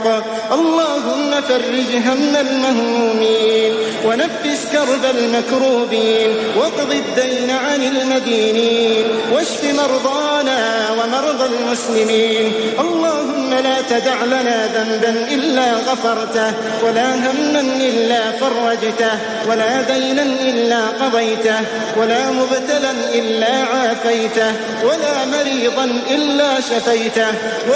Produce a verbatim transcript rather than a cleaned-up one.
اللهم فرج هم المهمومين ونفس كرب المكروبين واقض الدين عن المدينين واشف مرضانا ومرضى المسلمين. اللهم لا تدع لنا ذنبا إلا غفرته ولا هما إلا فرجته ولا دينا إلا قضيته ولا مبتلا إلا عافيته ولا مريضا إلا شفيته